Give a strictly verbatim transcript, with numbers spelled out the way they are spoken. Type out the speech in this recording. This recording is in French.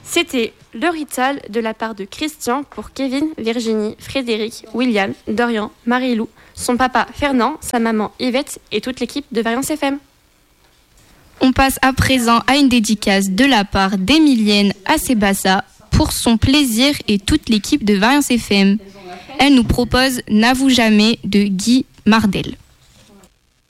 C'était le Rital de la part de Christian pour Kevin, Virginie, Frédéric, William, Dorian, Marie-Lou, son papa Fernand, sa maman Yvette et toute l'équipe de Variance F M. On passe à présent à une dédicace de la part d'Emilienne à Sébassa pour son plaisir et toute l'équipe de Variance F M. Elle nous propose N'avoue jamais de Guy Mardel.